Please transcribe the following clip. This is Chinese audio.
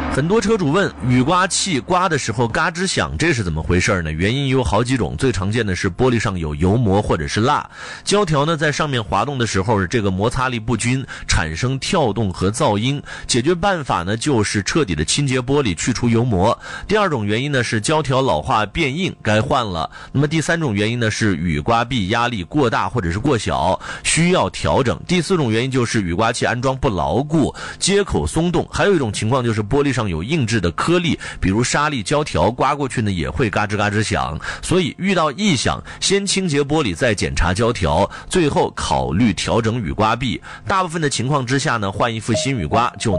很多车主问，雨刮器刮的时候嘎吱响，这是怎么回事呢？原因有好几种，最常见的是玻璃上有油膜或者是蜡，胶条呢在上面滑动的时候，这个摩擦力不均，产生跳动和噪音。解决办法呢就是彻底的清洁玻璃，去除油膜。第二种原因呢是胶条老化变硬，该换了。那么第三种原因呢是雨刮臂压力过大或者是过小，需要调整。第四种原因就是雨刮器安装不牢固，接口松动。还有一种情况就是玻璃上有硬质的颗粒，比如沙粒、胶条，刮过去呢也会嘎吱嘎吱响。所以遇到异响，先清洁玻璃，再检查胶条，最后考虑调整雨刮臂。大部分的情况之下呢，换一副新雨刮就